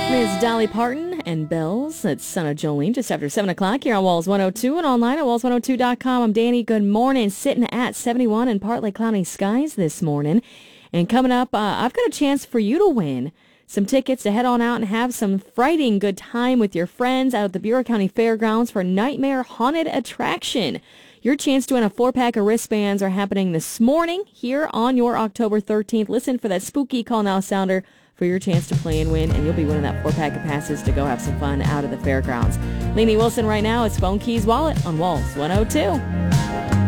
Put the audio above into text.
Ms. Dolly Parton and Bells. It's Son of Jolene just after 7 o'clock here on Walls 102 and online at walls102.com. I'm Danny. Good morning. Sitting at 71 in partly cloudy skies this morning. And coming up, I've got a chance for you to win some tickets to head on out and have some frighting good time with your friends out at the Bureau County Fairgrounds for Nightmare Haunted Attraction. Your chance to win a 4-pack of wristbands are happening this morning here on your October 13th. Listen for that spooky call now sounder for your chance to play and win, and you'll be winning that 4-pack of passes to go have some fun out at the fairgrounds. Lainey Wilson right now. It's Phone Keys Wallet on Walls 102.